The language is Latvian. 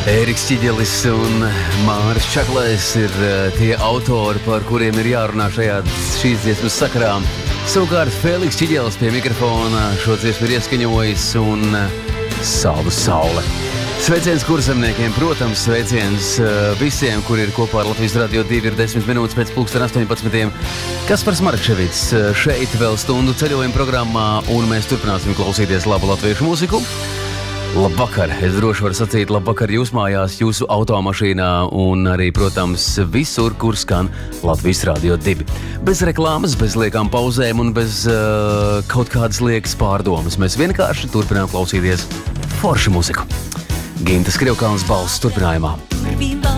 Ēriks Ķiģelis un Māris Čaklais ir tie autori, par kuriem ir jārunā šīs dziesmas sakarā. Savukārt Feliks Ķiģelis pie mikrofona šo dziesmu ir ieskaņojis un Saldu Saule. Sveiciens kurzemniekiem, protams, sveiciens visiem, kuri ir kopā ar Latvijas Radio 2, ir 10 minūtes pēc 18. Kaspars Markševits šeit vēl stundu ceļojuma programmā, un mēs turpināsim klausīties labu latviešu mūziku. Labvakar! Es droši varu sacīt labvakar jūs mājās, jūsu automašīnā un arī, protams, visur, kur skan Latvijas Radio 2. Bez reklāmas, bez liekām pauzēm un bez kaut kādas liekas pārdomas. Mēs vienkārši turpinām klausīties foršu mūziku. Gintas Krievkalns balss turpinājumā.